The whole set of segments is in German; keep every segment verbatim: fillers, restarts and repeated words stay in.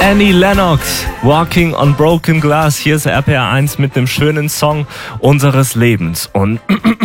Annie Lennox, Walking on Broken Glass. Hier ist R P R eins mit dem schönen Song unseres Lebens. Und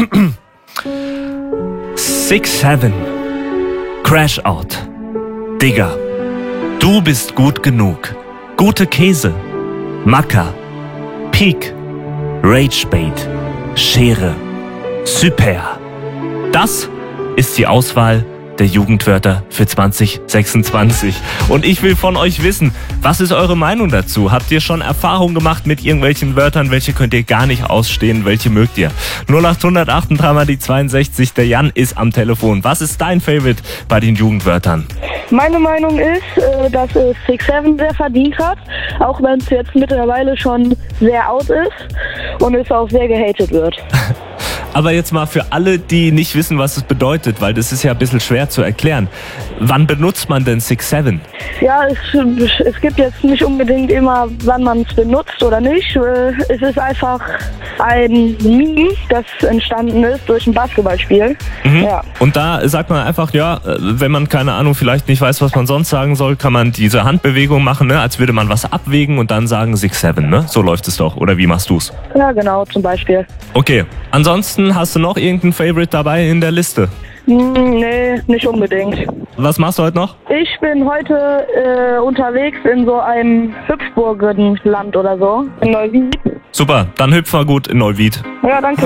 six seven, Crash Out. Digga, du bist gut genug. Gute Käse, Macker, Peak, Ragebait, Schere, Super. Das ist die Auswahl der Jugendwörter für zwanzig sechsundzwanzig. Und ich will von euch wissen, was ist eure Meinung dazu? Habt ihr schon Erfahrung gemacht mit irgendwelchen Wörtern? Welche könnt ihr gar nicht ausstehen? Welche mögt ihr? null acht null acht drei mal die zweiundsechzig. Der Jan ist am Telefon. Was ist dein Favorite bei den Jugendwörtern? Meine Meinung ist, dass es six seven sehr verdient hat, auch wenn es jetzt mittlerweile schon sehr out ist und es auch sehr gehatet wird. Aber jetzt mal für alle, die nicht wissen, was es bedeutet, weil das ist ja ein bisschen schwer zu erklären. Wann benutzt man denn six seven? Ja, es, es gibt jetzt nicht unbedingt immer, wann man es benutzt oder nicht. Es ist einfach ein Meme, das entstanden ist durch ein Basketballspiel. Mhm. Ja. Und da sagt man einfach, ja, wenn man, keine Ahnung, vielleicht nicht weiß, was man sonst sagen soll, kann man diese Handbewegung machen, ne, als würde man was abwägen und dann sagen six seven, ne? So läuft es doch. Oder wie machst du's? Ja, genau, zum Beispiel. Okay. Ansonsten hast du noch irgendein Favorite dabei in der Liste? Nee, nicht unbedingt. Was machst du heute noch? Ich bin heute äh, unterwegs in so einem Hüpfburgenland oder so, in Neuwied. Super, dann hüpf mal gut in Neuwied. Ja, danke.